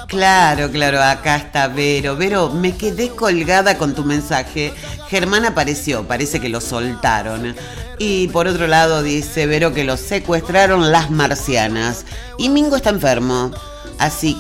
Claro, claro, acá está Vero. Vero, me quedé colgada con tu mensaje. Germán apareció, parece que lo soltaron. Y por otro lado dice Vero que lo secuestraron las marcianas. Y Mingo está enfermo. Así